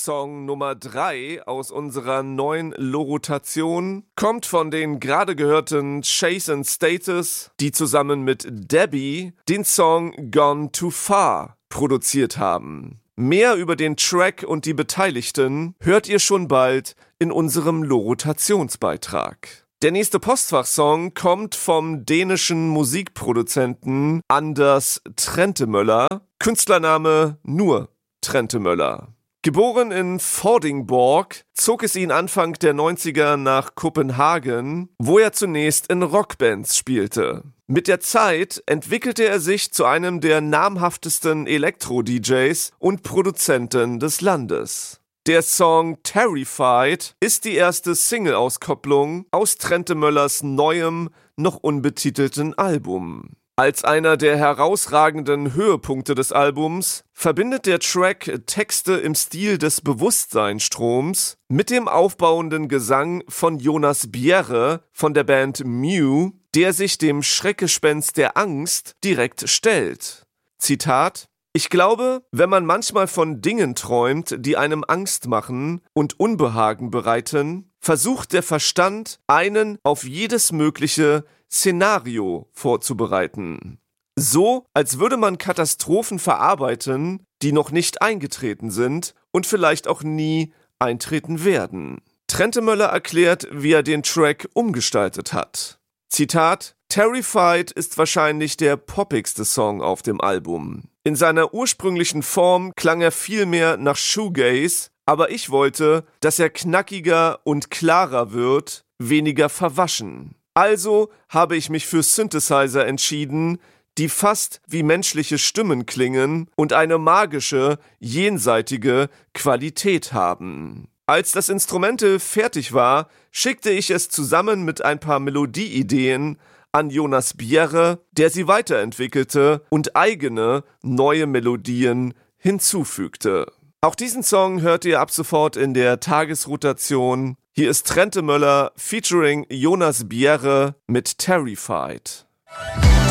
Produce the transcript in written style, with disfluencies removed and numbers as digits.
Song Nummer 3 aus unserer neuen Lo-Rotation kommt von den gerade gehörten Chase and Status, die zusammen mit Debbie den Song Gone Too Far produziert haben. Mehr über den Track und die Beteiligten hört ihr schon bald in unserem Lo-Rotationsbeitrag. Der nächste Postfachsong kommt vom dänischen Musikproduzenten Anders Trentemøller, Künstlername nur Trentemøller. Geboren in Vordingborg, zog es ihn Anfang der 90er nach Kopenhagen, wo er zunächst in Rockbands spielte. Mit der Zeit entwickelte er sich zu einem der namhaftesten Elektro-DJs und Produzenten des Landes. Der Song Terrified ist die erste Single-Auskopplung aus Trentemøllers neuem, noch unbetitelten Album. Als einer der herausragenden Höhepunkte des Albums verbindet der Track Texte im Stil des Bewusstseinsstroms mit dem aufbauenden Gesang von Jonas Bjerre von der Band Mew, der sich dem Schreckgespenst der Angst direkt stellt. Zitat: Ich glaube, wenn man manchmal von Dingen träumt, die einem Angst machen und Unbehagen bereiten, versucht der Verstand, einen auf jedes mögliche Szenario vorzubereiten. So, als würde man Katastrophen verarbeiten, die noch nicht eingetreten sind und vielleicht auch nie eintreten werden. Trentemøller erklärt, wie er den Track umgestaltet hat. Zitat: Terrified ist wahrscheinlich der poppigste Song auf dem Album. In seiner ursprünglichen Form klang er viel mehr nach Shoegaze, aber ich wollte, dass er knackiger und klarer wird, weniger verwaschen. Also habe ich mich für Synthesizer entschieden, die fast wie menschliche Stimmen klingen und eine magische, jenseitige Qualität haben. Als das Instrumental fertig war, schickte ich es zusammen mit ein paar Melodieideen an Jonas Bjerre, der sie weiterentwickelte und eigene, neue Melodien hinzufügte. Auch diesen Song hört ihr ab sofort in der Tagesrotation. Hier ist Trentemøller featuring Jonas Bjerre mit Terrified.